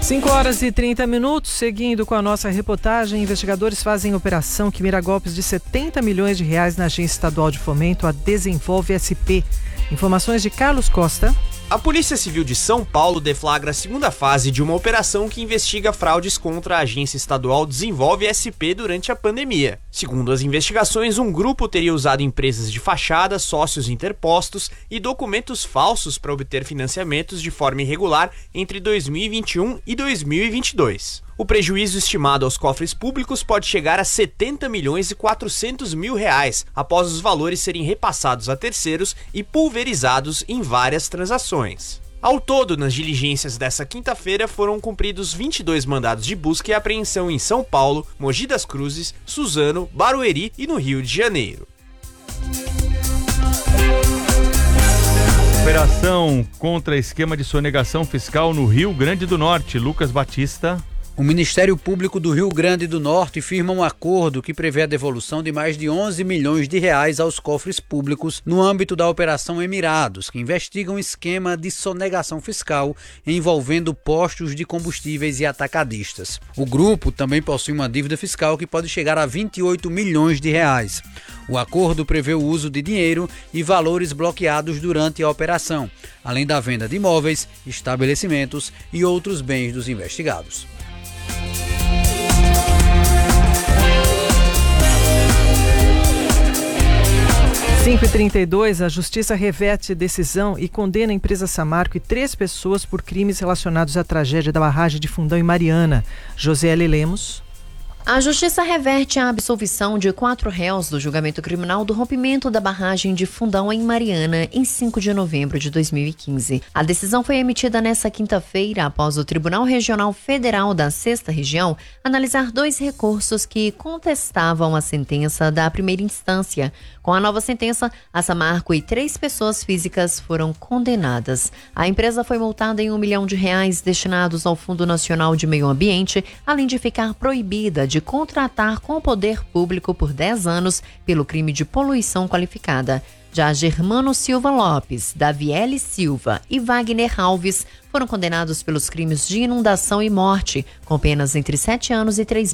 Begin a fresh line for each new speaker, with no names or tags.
5h30, seguindo com a nossa reportagem, investigadores fazem operação que mira golpes de R$70 milhões na Agência Estadual de Fomento, a Desenvolve SP. Informações de Carlos Costa.
A Polícia Civil de São Paulo deflagra a segunda fase de uma operação que investiga fraudes contra a Agência Estadual Desenvolve SP durante a pandemia. Segundo as investigações, um grupo teria usado empresas de fachada, sócios interpostos e documentos falsos para obter financiamentos de forma irregular entre 2021 e 2022. O prejuízo estimado aos cofres públicos pode chegar a R$70 milhões e 400 mil após os valores serem repassados a terceiros e pulverizados em várias transações. Ao todo, nas diligências dessa quinta-feira, foram cumpridos 22 mandados de busca e apreensão em São Paulo, Mogi das Cruzes, Suzano, Barueri e no Rio de Janeiro.
Operação contra esquema de sonegação fiscal no Rio Grande do Norte. Lucas Batista.
O Ministério Público do Rio Grande do Norte firma um acordo que prevê a devolução de mais de R$11 milhões aos cofres públicos no âmbito da Operação Emirados, que investiga um esquema de sonegação fiscal envolvendo postos de combustíveis e atacadistas. O grupo também possui uma dívida fiscal que pode chegar a R$28 milhões. O acordo prevê o uso de dinheiro e valores bloqueados durante a operação, além da venda de imóveis, estabelecimentos e outros bens dos investigados.
5h32, a Justiça reverte decisão e condena a empresa Samarco e 3 pessoas por crimes relacionados à tragédia da barragem de Fundão em Mariana. Josiele Lemos.
A Justiça reverte a absolvição de 4 réus do julgamento criminal do rompimento da barragem de Fundão em Mariana em 5 de novembro de 2015. A decisão foi emitida nesta quinta-feira após o Tribunal Regional Federal da 6ª Região analisar 2 recursos que contestavam a sentença da primeira instância. Com a nova sentença, a Samarco e 3 pessoas físicas foram condenadas. A empresa foi multada em R$1 milhão destinados ao Fundo Nacional de Meio Ambiente, além de ficar proibida de contratar com o poder público por 10 anos pelo crime de poluição qualificada. Já Germano Silva Lopes, Daviele Silva e Wagner Alves foram condenados pelos crimes de inundação e morte, com penas entre 7 anos e 3